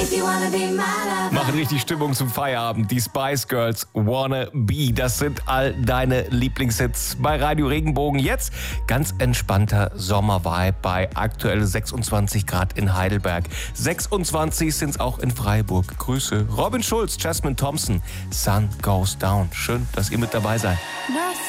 Machen richtig Stimmung zum Feierabend. Die Spice Girls, Wanna Be. Das sind all deine Lieblingshits bei Radio Regenbogen. Jetzt ganz entspannter Sommervibe bei aktuell 26 Grad in Heidelberg. 26 sind es auch in Freiburg. Grüße. Robin Schulz, Jasmine Thompson, Sun Goes Down. Schön, dass ihr mit dabei seid.